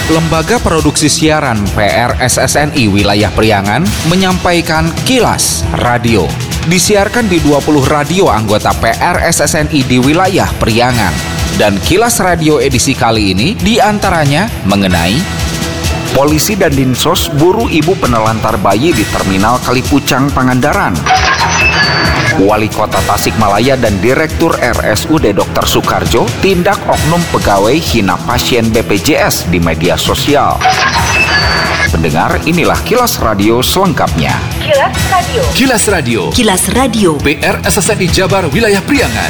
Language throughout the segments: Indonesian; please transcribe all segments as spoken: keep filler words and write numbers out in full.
Lembaga Produksi Siaran P R S S N I Wilayah Priangan menyampaikan Kilas Radio. Disiarkan di dua puluh radio anggota P R S S N I di wilayah Priangan. Dan Kilas Radio edisi kali ini diantaranya mengenai polisi dan Dinsos buru ibu penelantar bayi di Terminal Kalipucang, Pangandaran. Wali Kota Tasikmalaya dan Direktur R S U D Dokter Soekarjo tindak oknum pegawai hina pasien B P J S di media sosial. Pendengar, inilah Kilas Radio selengkapnya. Kilas Radio. Kilas Radio. Kilas Radio. P R S S N I Jabar Wilayah Priangan.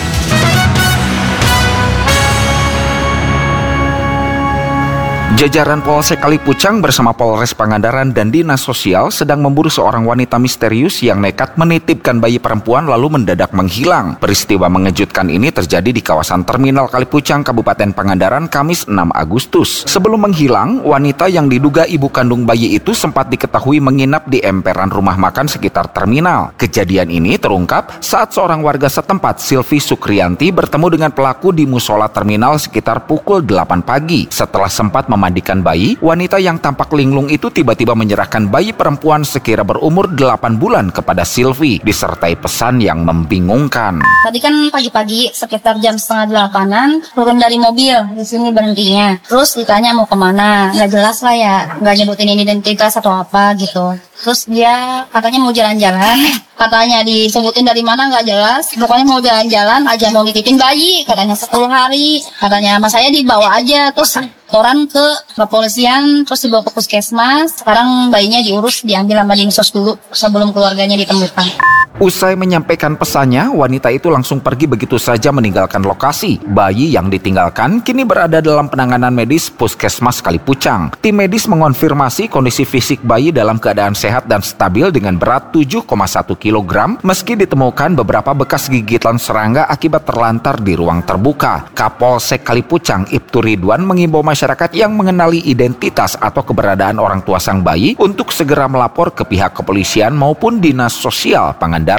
Jajaran Polsek Kalipucang bersama Polres Pangandaran dan Dinas Sosial sedang memburu seorang wanita misterius yang nekat menitipkan bayi perempuan lalu mendadak menghilang. Peristiwa mengejutkan ini terjadi di kawasan Terminal Kalipucang, Kabupaten Pangandaran, Kamis enam Agustus. Sebelum menghilang, wanita yang diduga ibu kandung bayi itu sempat diketahui menginap di emperan rumah makan sekitar terminal. Kejadian ini terungkap saat seorang warga setempat, Silvi Sukrianti, bertemu dengan pelaku di musola terminal sekitar pukul delapan pagi. Setelah sempat memandikan bayi, wanita yang tampak linglung itu tiba-tiba menyerahkan bayi perempuan sekira berumur delapan bulan kepada Silvi, disertai pesan yang membingungkan. Tadi kan pagi-pagi sekitar jam setengah delapanan turun dari mobil, di sini berhentinya. Terus ditanya mau kemana, nggak jelas lah ya, nggak nyebutin identitas atau apa gitu. Terus dia katanya mau jalan-jalan, katanya disebutin dari mana nggak jelas. Pokoknya mau jalan-jalan aja, mau nitipin bayi, katanya sepuluh hari. Katanya sama saya dibawa aja, terus orang ke kepolisian, terus dibawa ke puskesmas. Sekarang bayinya diurus, diambil sama Dinsos dulu sebelum keluarganya ditemukan. Usai menyampaikan pesannya, wanita itu langsung pergi begitu saja meninggalkan lokasi. Bayi yang ditinggalkan kini berada dalam penanganan medis Puskesmas Kalipucang. Tim medis mengonfirmasi kondisi fisik bayi dalam keadaan sehat dan stabil dengan berat tujuh koma satu kilogram meski ditemukan beberapa bekas gigitan serangga akibat terlantar di ruang terbuka. Kapolsek Kalipucang Ibtu Ridwan mengimbau masyarakat yang mengenali identitas atau keberadaan orang tua sang bayi untuk segera melapor ke pihak kepolisian maupun Dinas Sosial Pangandaran.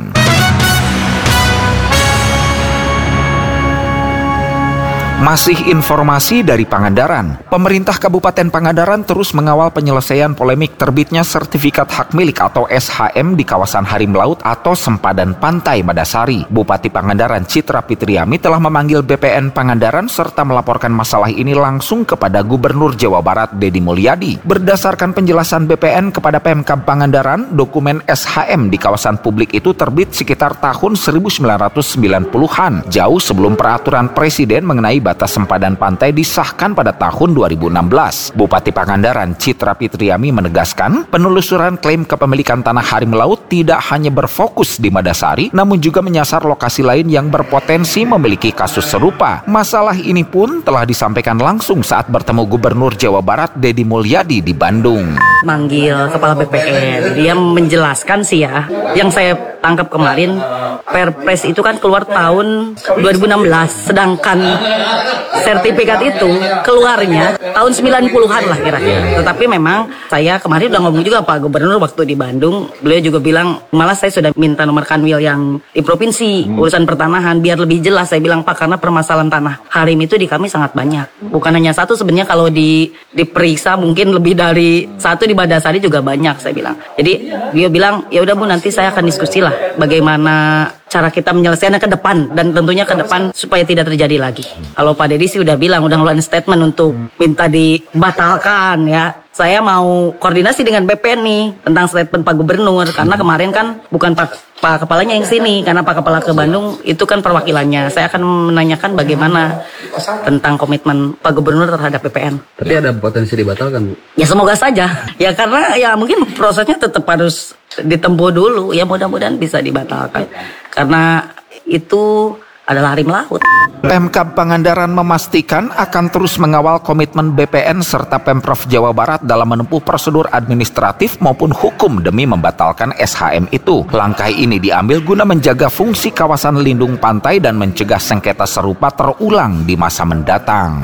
Masih informasi dari Pangandaran. Pemerintah Kabupaten Pangandaran terus mengawal penyelesaian polemik terbitnya sertifikat hak milik atau S H M di kawasan Harim Laut atau Sempadan Pantai Madasari. Bupati Pangandaran Citra Fitriami telah memanggil B P N Pangandaran serta melaporkan masalah ini langsung kepada Gubernur Jawa Barat Deddy Mulyadi. Berdasarkan penjelasan B P N kepada Pemkab Pangandaran, dokumen S H M di kawasan publik itu terbit sekitar tahun seribu sembilan ratus sembilan puluhan, jauh sebelum peraturan Presiden mengenai batas sempadan pantai disahkan pada tahun dua ribu enam belas. Bupati Pangandaran Citra Fitriami menegaskan, penelusuran klaim kepemilikan tanah Harim Laut tidak hanya berfokus di Madasari, namun juga menyasar lokasi lain yang berpotensi memiliki kasus serupa. Masalah ini pun telah disampaikan langsung saat bertemu Gubernur Jawa Barat Deddy Mulyadi di Bandung. Manggil Kepala B P N, dia menjelaskan sih ya, yang saya tangkap kemarin, Perpres itu kan keluar tahun dua ribu enam belas, sedangkan sertifikat itu keluarnya tahun sembilan puluhan lah kira-kira. Tetapi memang saya kemarin udah ngomong juga Pak Gubernur waktu di Bandung, beliau juga bilang, malah saya sudah minta nomor kanwil yang di provinsi, urusan pertanahan, biar lebih jelas. Saya bilang, Pak, karena permasalahan tanah Harim itu di kami sangat banyak. Bukan hanya satu, sebenarnya kalau di diperiksa mungkin lebih dari satu, di Madasari juga banyak, saya bilang. Jadi dia bilang, ya udah Bu, nanti saya akan diskusi lah bagaimana cara kita menyelesaikannya ke depan, dan tentunya ke depan supaya tidak terjadi lagi. Kalau Pak Deddy sih udah bilang, udah ngeluarin statement untuk minta dibatalkan ya. Saya mau koordinasi dengan B P N nih tentang statement Pak Gubernur, karena kemarin kan bukan Pak, Pak Kepalanya yang sini, karena Pak Kepala ke Bandung itu kan perwakilannya. Saya akan menanyakan bagaimana tentang komitmen Pak Gubernur terhadap B P N. Tapi ada potensi dibatalkan? Ya semoga saja. Ya karena ya mungkin prosesnya tetap harus ditempuh dulu. Ya mudah-mudahan bisa dibatalkan. Karena itu adalah Harim Laut. Pemkab Pangandaran memastikan akan terus mengawal komitmen B P N serta Pemprov Jawa Barat dalam menempuh prosedur administratif maupun hukum demi membatalkan S H M itu. Langkah ini diambil guna menjaga fungsi kawasan lindung pantai dan mencegah sengketa serupa terulang di masa mendatang.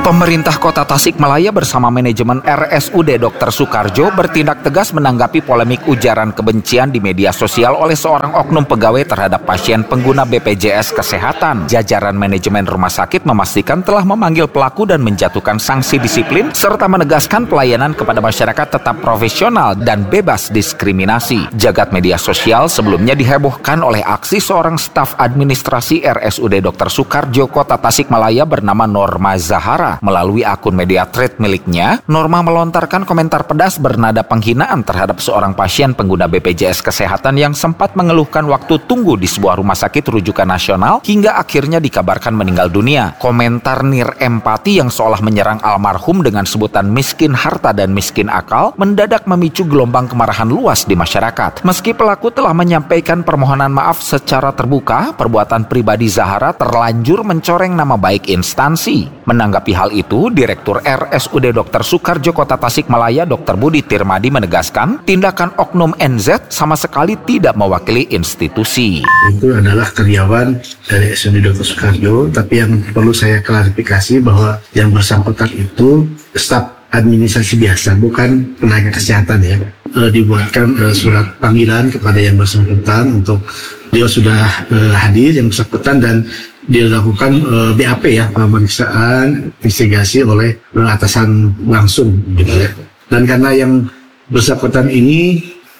Pemerintah Kota Tasikmalaya bersama manajemen R S U D Dokter Soekarjo bertindak tegas menanggapi polemik ujaran kebencian di media sosial oleh seorang oknum pegawai terhadap pasien pengguna B P J S Kesehatan. Jajaran manajemen rumah sakit memastikan telah memanggil pelaku dan menjatuhkan sanksi disiplin serta menegaskan pelayanan kepada masyarakat tetap profesional dan bebas diskriminasi. Jagat media sosial sebelumnya dihebohkan oleh aksi seorang staf administrasi R S U D Dokter Soekarjo Kota Tasikmalaya bernama Norma Zahara. Melalui akun media thread miliknya, Norma melontarkan komentar pedas bernada penghinaan terhadap seorang pasien pengguna B P J S Kesehatan yang sempat mengeluhkan waktu tunggu di sebuah rumah sakit rujukan nasional hingga akhirnya dikabarkan meninggal dunia. Komentar nir empati yang seolah menyerang almarhum dengan sebutan miskin harta dan miskin akal mendadak memicu gelombang kemarahan luas di masyarakat. Meski pelaku telah menyampaikan permohonan maaf secara terbuka, perbuatan pribadi Zahara terlanjur mencoreng nama baik instansi. Menanggapi hal itu, Direktur R S U D Dokter Soekarjo Kota Tasikmalaya Dokter Budi Tirmadi menegaskan tindakan oknum N Z sama sekali tidak mewakili institusi. Itu adalah karyawan dari R S U D Dokter Soekarjo, tapi yang perlu saya klarifikasi bahwa yang bersangkutan itu staf administrasi biasa, bukan tenaga kesehatan ya. E, dibuatkan e, surat panggilan kepada yang bersangkutan untuk dia sudah e, hadir yang bersangkutan dan dilakukan e, B A P ya, pemeriksaan investigasi oleh e, atasan langsung gitu ya. Dan karena yang bersangkutan ini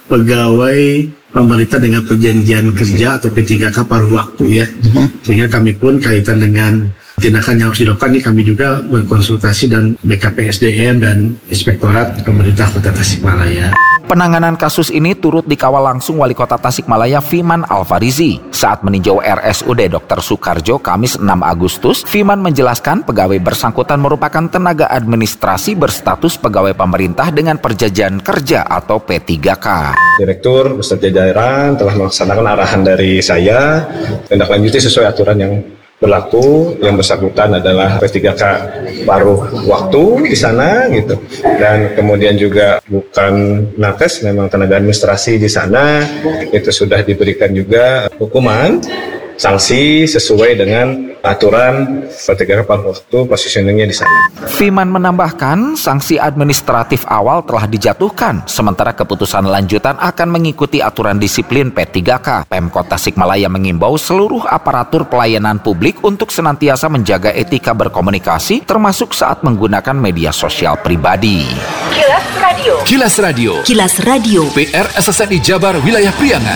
pegawai pemerintah dengan perjanjian kerja atau P tiga K paruh waktu ya, sehingga kami pun kaitan dengan tindakan yang harus dilakukan ini kami juga berkonsultasi dan B K P S D M dan Inspektorat Pemerintah Kota Tasikmalaya. Penanganan kasus ini turut dikawal langsung Wali Kota Tasikmalaya Fiman Alfarizi. Saat meninjau R S U D Dokter Soekarjo Kamis enam Agustus, Fiman menjelaskan pegawai bersangkutan merupakan tenaga administrasi berstatus pegawai pemerintah dengan perjanjian kerja atau P tiga K. Direktur beserta jajaran telah melaksanakan arahan dari saya, tindak lanjuti sesuai aturan yang berlaku. Yang bersangkutan adalah P tiga K paruh waktu di sana gitu, dan kemudian juga bukan nakes, memang tenaga administrasi di sana itu sudah diberikan juga hukuman sanksi sesuai dengan aturan P tiga K paruh waktu positioningnya di sana. Fiman menambahkan sanksi administratif awal telah dijatuhkan, sementara keputusan lanjutan akan mengikuti aturan disiplin P tiga K. Pemkot Tasikmalaya mengimbau seluruh aparatur pelayanan publik untuk senantiasa menjaga etika berkomunikasi, termasuk saat menggunakan media sosial pribadi. Kilas Radio. Kilas Radio. Kilas Radio. P R S S N I Jabar Wilayah Priangan.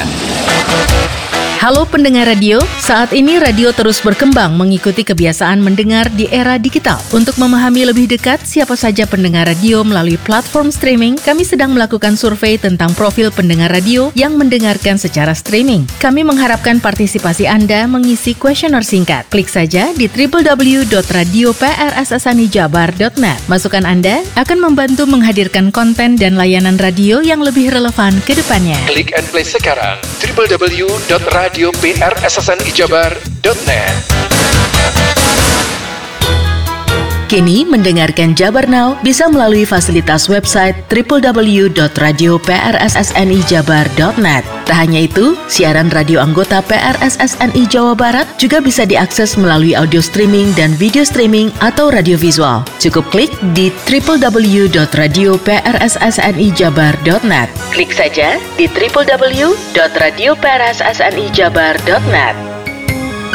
Halo pendengar radio, saat ini radio terus berkembang mengikuti kebiasaan mendengar di era digital. Untuk memahami lebih dekat siapa saja pendengar radio melalui platform streaming, kami sedang melakukan survei tentang profil pendengar radio yang mendengarkan secara streaming. Kami mengharapkan partisipasi Anda mengisi kuesioner singkat. Klik saja di w w w dot radio p r s s n i jabar dot net. Masukan Anda akan membantu menghadirkan konten dan layanan radio yang lebih relevan ke depannya. Klik and play sekarang w w w dot radio p r s s n i jabar dot net. Kini mendengarkan Jabar Now bisa melalui fasilitas website w w w dot radio p r s s n i jabar dot net. Tak hanya itu, siaran radio anggota P R S S N I Jawa Barat juga bisa diakses melalui audio streaming dan video streaming atau radio visual. Cukup klik di w w w dot radio p r s s n i jabar dot net. Klik saja di w w w dot radio p r s s n i jabar dot net.